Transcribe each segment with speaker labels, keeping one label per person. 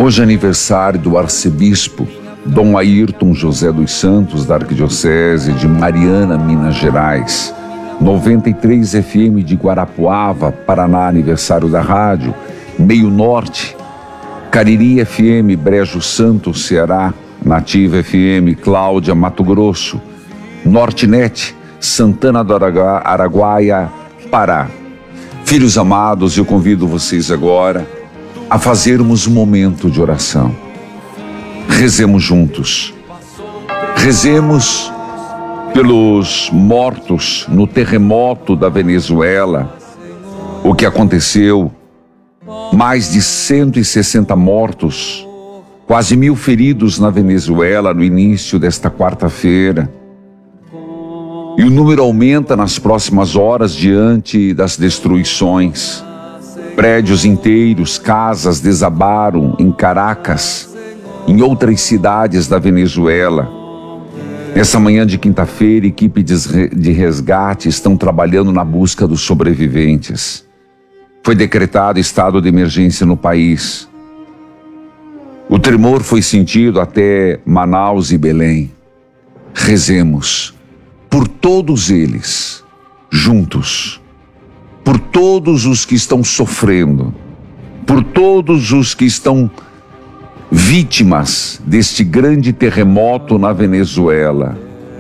Speaker 1: Hoje é aniversário do arcebispo Dom Ayrton José dos Santos, da Arquidiocese de Mariana, Minas Gerais. 93 FM de Guarapuava, Paraná, aniversário da rádio. Meio Norte, Cariri FM, Brejo Santo, Ceará. Nativa FM, Cláudia, Mato Grosso. Nortenet, Santana do Araguaia, Pará. Filhos amados, eu convido vocês agora a fazermos um momento de oração. Rezemos juntos. Rezemos pelos mortos no terremoto da Venezuela, o que aconteceu, mais de 160 mortos, quase 1000 feridos na Venezuela no início desta quarta-feira. E o número aumenta nas próximas horas diante das destruições. Prédios inteiros, casas desabaram em Caracas, em outras cidades da Venezuela. Nessa manhã de quinta-feira, equipes de resgate estão trabalhando na busca dos sobreviventes. Foi decretado estado de emergência no país. O tremor foi sentido até Manaus e Belém. Rezemos por todos eles, juntos, por todos os que estão sofrendo, por todos os que estão vítimas deste grande terremoto na Venezuela.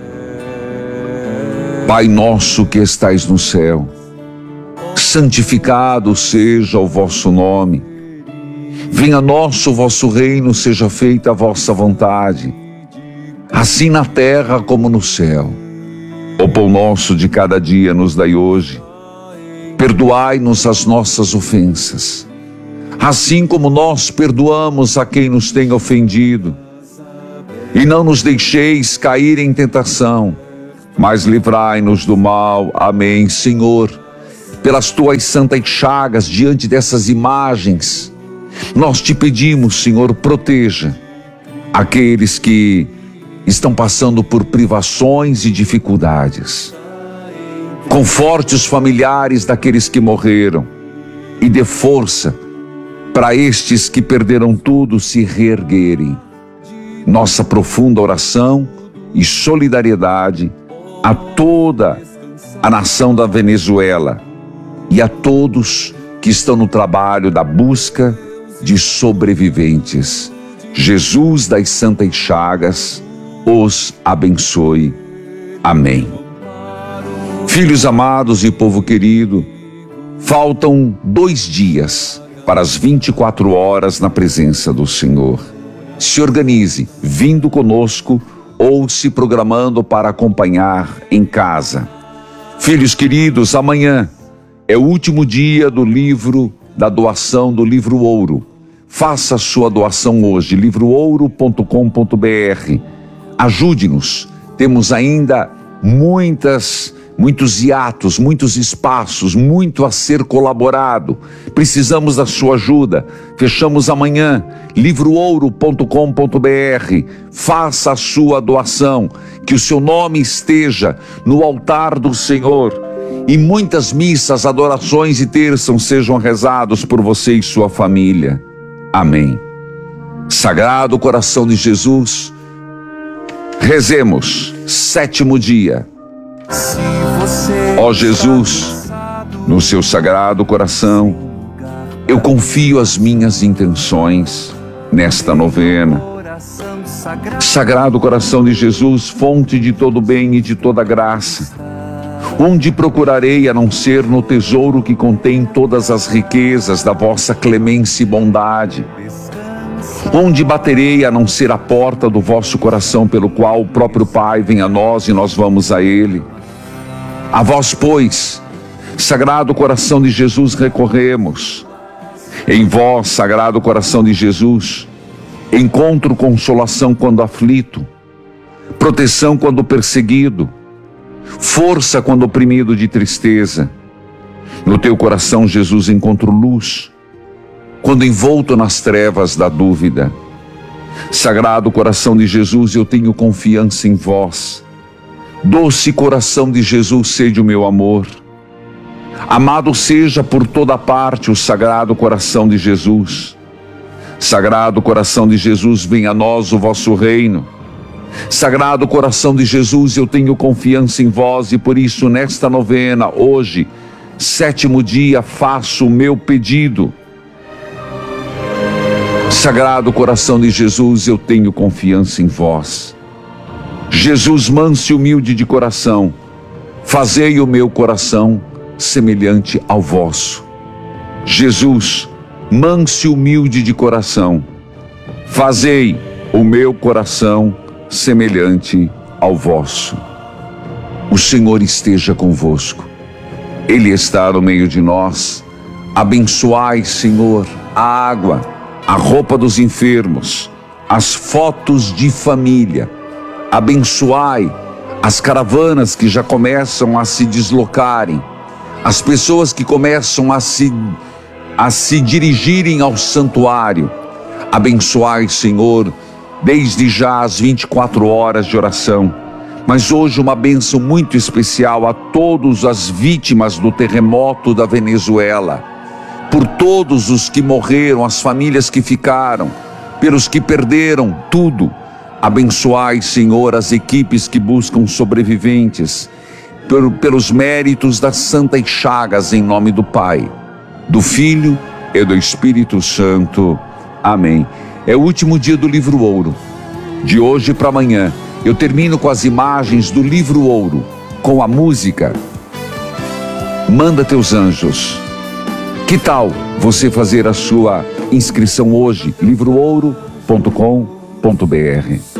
Speaker 1: Pai nosso que estais no céu, santificado seja o vosso nome. Venha a nós o vosso reino, seja feita a vossa vontade, assim na terra como no céu. O pão nosso de cada dia nos dai hoje. Perdoai-nos as nossas ofensas, assim como nós perdoamos a quem nos tem ofendido. E não nos deixeis cair em tentação, mas livrai-nos do mal. Amém. Senhor, pelas tuas santas chagas, diante dessas imagens, nós te pedimos, Senhor, proteja aqueles que estão passando por privações e dificuldades. Conforte os familiares daqueles que morreram e dê força para estes que perderam tudo se reerguerem. Nossa profunda oração e solidariedade a toda a nação da Venezuela e a todos que estão no trabalho da busca de sobreviventes. Jesus das Santas Chagas os abençoe. Amém. Filhos amados e povo querido, faltam 2 dias para as 24 horas na presença do Senhor. Se organize, vindo conosco ou se programando para acompanhar em casa. Filhos queridos, amanhã é o último dia do livro da doação do Livro Ouro. Faça a sua doação hoje, livroouro.com.br. Ajude-nos, temos ainda muitos hiatos, muitos espaços, muito a ser colaborado. Precisamos da sua ajuda. Fechamos amanhã, livroouro.com.br. Faça a sua doação, que o seu nome esteja no altar do Senhor. E muitas missas, adorações e terços sejam rezados por você e sua família. Amém. Sagrado coração de Jesus, rezemos, 7º dia. Ó Jesus, no seu sagrado coração, eu confio as minhas intenções nesta novena. Sagrado coração de Jesus, fonte de todo bem e de toda graça, onde procurarei a não ser no tesouro que contém todas as riquezas da vossa clemência e bondade? Onde baterei a não ser a porta do vosso coração, pelo qual o próprio Pai vem a nós e nós vamos a Ele? A vós, pois, Sagrado Coração de Jesus, recorremos. Em vós, Sagrado Coração de Jesus, encontro consolação quando aflito, proteção quando perseguido, força quando oprimido de tristeza. No teu coração, Jesus, encontro luz quando envolto nas trevas da dúvida. Sagrado Coração de Jesus, eu tenho confiança em vós. Doce coração de Jesus, sede o meu amor. Amado seja por toda parte o Sagrado Coração de Jesus. Sagrado coração de Jesus, venha a nós o vosso reino. Sagrado coração de Jesus, eu tenho confiança em vós e por isso nesta novena, hoje, 7º dia, faço o meu pedido. Sagrado coração de Jesus, eu tenho confiança em vós. Jesus, manso e humilde de coração, fazei o meu coração semelhante ao vosso. Jesus, manso e humilde de coração, fazei o meu coração semelhante ao vosso. O Senhor esteja convosco. Ele está no meio de nós. Abençoai, Senhor, a água, a roupa dos enfermos, as fotos de família. Abençoai as caravanas que já começam a se deslocarem, as pessoas que começam a se dirigirem ao santuário. Abençoai, Senhor, desde já as 24 horas de oração. Mas hoje uma bênção muito especial a todas as vítimas do terremoto da Venezuela, por todos os que morreram, as famílias que ficaram, pelos que perderam tudo. Abençoai, Senhor, as equipes que buscam sobreviventes, pelos méritos das Santas Chagas, em nome do Pai, do Filho e do Espírito Santo. Amém. É o último dia do livro Ouro. De hoje para amanhã, eu termino com as imagens do livro Ouro, com a música Manda Teus Anjos. Que tal você fazer a sua inscrição hoje? livroOuro.com.br